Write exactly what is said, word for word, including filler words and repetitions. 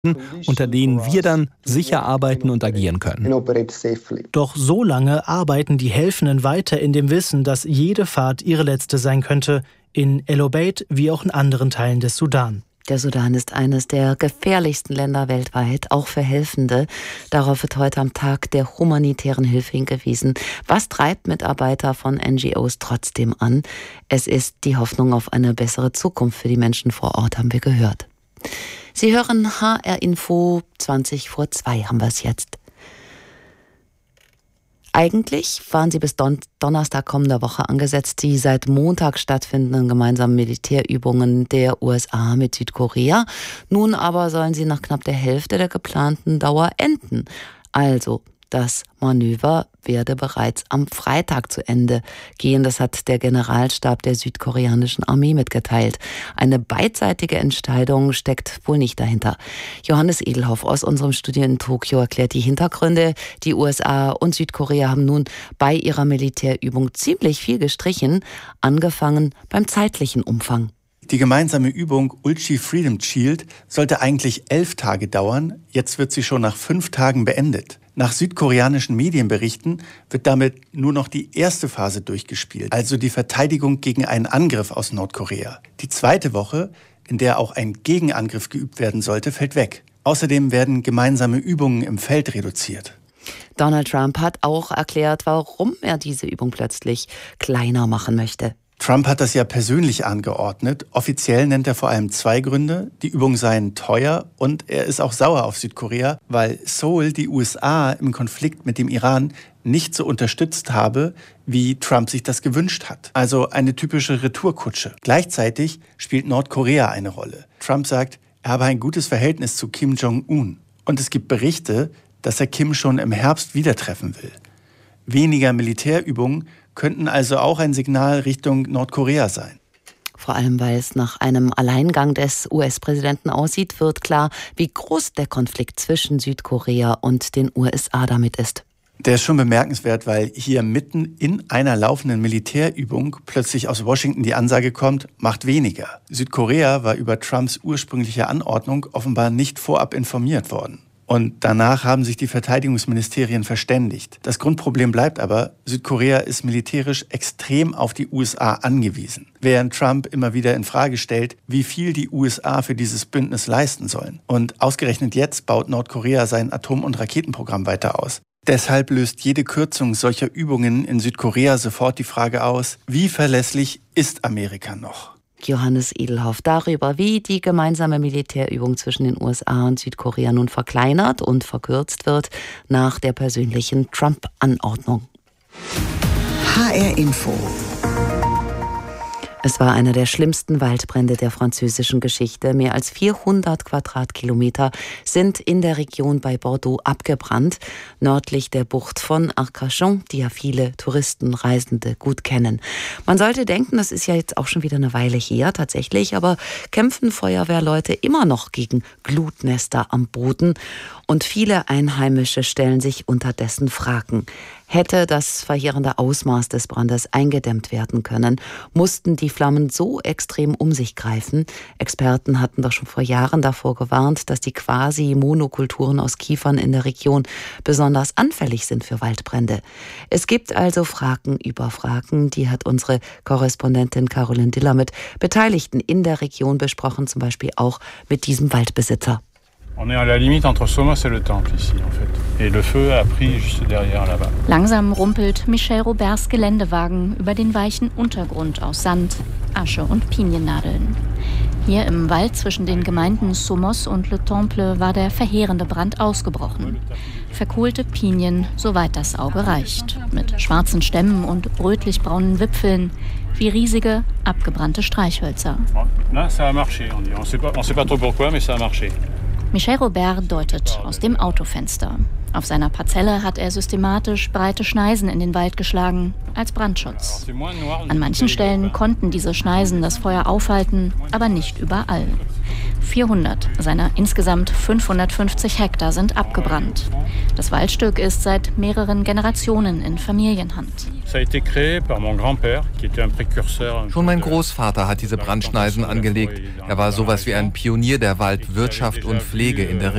unter denen wir dann sicher arbeiten und agieren können. Doch so lange arbeiten die Helfenden weiter in dem Wissen, dass jede Fahrt ihre letzte sein könnte, in El Obeid wie auch in anderen Teilen des Sudan. Der Sudan ist eines der gefährlichsten Länder weltweit, auch für Helfende. Darauf wird heute am Tag der humanitären Hilfe hingewiesen. Was treibt Mitarbeiter von N G Os trotzdem an? Es ist die Hoffnung auf eine bessere Zukunft für die Menschen vor Ort, haben wir gehört. Sie hören H R Info, zwanzig vor zwei haben wir es jetzt. Eigentlich waren sie bis Don- Donnerstag kommender Woche angesetzt, die seit Montag stattfindenden gemeinsamen Militärübungen der U S A mit Südkorea. Nun aber sollen sie nach knapp der Hälfte der geplanten Dauer enden. Also das Manöver werde bereits am Freitag zu Ende gehen. Das hat der Generalstab der südkoreanischen Armee mitgeteilt. Eine beidseitige Entscheidung steckt wohl nicht dahinter. Johannes Edelhoff aus unserem Studio in Tokio erklärt die Hintergründe. Die U S A und Südkorea haben nun bei ihrer Militärübung ziemlich viel gestrichen, angefangen beim zeitlichen Umfang. Die gemeinsame Übung Ulchi Freedom Shield sollte eigentlich elf Tage dauern. Jetzt wird sie schon nach fünf Tagen beendet. Nach südkoreanischen Medienberichten wird damit nur noch die erste Phase durchgespielt, also die Verteidigung gegen einen Angriff aus Nordkorea. Die zweite Woche, in der auch ein Gegenangriff geübt werden sollte, fällt weg. Außerdem werden gemeinsame Übungen im Feld reduziert. Donald Trump hat auch erklärt, warum er diese Übung plötzlich kleiner machen möchte. Trump hat das ja persönlich angeordnet. Offiziell nennt er vor allem zwei Gründe. Die Übungen seien teuer und er ist auch sauer auf Südkorea, weil Seoul die U S A im Konflikt mit dem Iran nicht so unterstützt habe, wie Trump sich das gewünscht hat. Also eine typische Retourkutsche. Gleichzeitig spielt Nordkorea eine Rolle. Trump sagt, er habe ein gutes Verhältnis zu Kim Jong-un. Und es gibt Berichte, dass er Kim schon im Herbst wieder treffen will. Weniger Militärübungen könnten also auch ein Signal Richtung Nordkorea sein. Vor allem, weil es nach einem Alleingang des U S-Präsidenten aussieht, wird klar, wie groß der Konflikt zwischen Südkorea und den U S A damit ist. Der ist schon bemerkenswert, weil hier mitten in einer laufenden Militärübung plötzlich aus Washington die Ansage kommt, macht weniger. Südkorea war über Trumps ursprüngliche Anordnung offenbar nicht vorab informiert worden. Und danach haben sich die Verteidigungsministerien verständigt. Das Grundproblem bleibt aber, Südkorea ist militärisch extrem auf die U S A angewiesen. Während Trump immer wieder in Frage stellt, wie viel die U S A für dieses Bündnis leisten sollen. Und ausgerechnet jetzt baut Nordkorea sein Atom- und Raketenprogramm weiter aus. Deshalb löst jede Kürzung solcher Übungen in Südkorea sofort die Frage aus, wie verlässlich ist Amerika noch? Johannes Edelhoff darüber, wie die gemeinsame Militärübung zwischen den U S A und Südkorea nun verkleinert und verkürzt wird nach der persönlichen Trump-Anordnung. H R Info. Es war einer der schlimmsten Waldbrände der französischen Geschichte. Mehr als vierhundert Quadratkilometer sind in der Region bei Bordeaux abgebrannt, nördlich der Bucht von Arcachon, die ja viele Touristen, Reisende gut kennen. Man sollte denken, das ist ja jetzt auch schon wieder eine Weile her tatsächlich, aber kämpfen Feuerwehrleute immer noch gegen Glutnester am Boden. Und viele Einheimische stellen sich unterdessen Fragen. Hätte das verheerende Ausmaß des Brandes eingedämmt werden können, mussten die Flammen so extrem um sich greifen. Experten hatten doch schon vor Jahren davor gewarnt, dass die Quasi-Monokulturen aus Kiefern in der Region besonders anfällig sind für Waldbrände. Es gibt also Fragen über Fragen, die hat unsere Korrespondentin Caroline Diller mit Beteiligten in der Region besprochen, zum Beispiel auch mit diesem Waldbesitzer. On est à la limite entre Somos et le Temple ici en fait. Et le feu a pris juste derrière là-bas. Langsam rumpelt Michel Roberts Geländewagen über den weichen Untergrund aus Sand, Asche und Piniennadeln. Hier im Wald zwischen den Gemeinden Somos und Le Temple war der verheerende Brand ausgebrochen. Verkohlte Pinien, soweit das Auge reicht, mit schwarzen Stämmen und rötlich-braunen Wipfeln, wie riesige, abgebrannte Streichhölzer. Là, ça a marché, on dit. On sait pas, on sait pas trop pourquoi, mais ça a marché. Michel Robert deutet aus dem Autofenster. Auf seiner Parzelle hat er systematisch breite Schneisen in den Wald geschlagen, als Brandschutz. An manchen Stellen konnten diese Schneisen das Feuer aufhalten, aber nicht überall. vierhundert seiner insgesamt fünfhundertfünfzig Hektar sind abgebrannt. Das Waldstück ist seit mehreren Generationen in Familienhand. Schon mein Großvater hat diese Brandschneisen angelegt. Er war sowas wie ein Pionier der Waldwirtschaft und Pflege in der